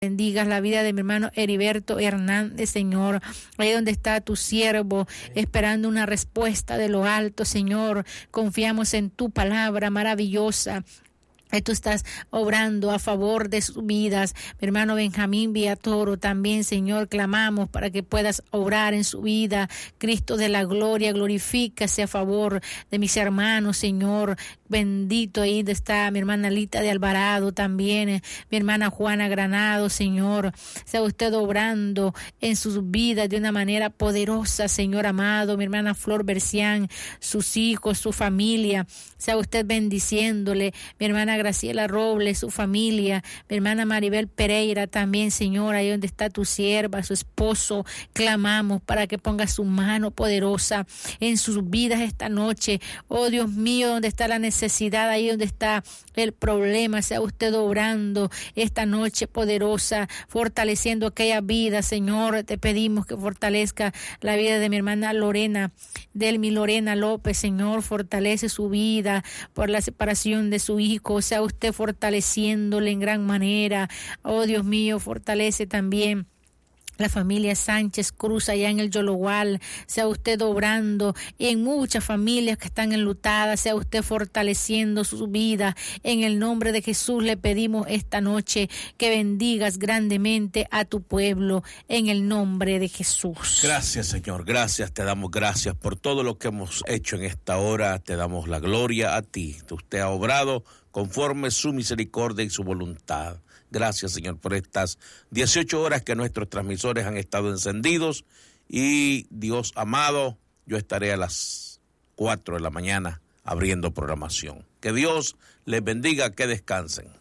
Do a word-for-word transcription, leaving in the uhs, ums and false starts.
bendigas la vida de mi hermano Heriberto Hernández, Señor, ahí donde está tu siervo, esperando una respuesta de lo alto, Señor. Confiamos en tu palabra maravillosa, que tú estás obrando a favor de sus vidas. Mi hermano Benjamín Villatoro también, Señor, clamamos para que puedas obrar en su vida. Cristo de la gloria, glorifícase a favor de mis hermanos, Señor. Bendito, ahí está mi hermana Lita de Alvarado también, eh, mi hermana Juana Granado, Señor. Sea usted obrando en sus vidas de una manera poderosa, Señor amado. Mi hermana Flor Bercián, sus hijos, su familia. Sea usted bendiciéndole. Mi hermana Graciela Robles, su familia. Mi hermana Maribel Pereira también, Señor, ahí donde está tu sierva, su esposo. Clamamos para que ponga su mano poderosa en sus vidas esta noche. Oh Dios mío, donde está la necesidad, ahí donde está el problema, sea usted obrando esta noche poderosa, fortaleciendo aquella vida, Señor. Te pedimos que fortalezca la vida de mi hermana Lorena, Delmi Lorena López, Señor. Fortalece su vida por la separación de su hijo, sea usted fortaleciéndole en gran manera. Oh Dios mío, fortalece también la familia Sánchez Cruz allá en el Yologual. Sea usted obrando en muchas familias que están enlutadas, sea usted fortaleciendo su vida. En el nombre de Jesús le pedimos esta noche que bendigas grandemente a tu pueblo, en el nombre de Jesús. Gracias, Señor, gracias, te damos gracias por todo lo que hemos hecho en esta hora. Te damos la gloria a ti. Usted ha obrado conforme su misericordia y su voluntad. Gracias, Señor, por estas dieciocho horas que nuestros transmisores han estado encendidos. Y Dios amado, yo estaré a las cuatro de la mañana abriendo programación. Que Dios les bendiga, que descansen.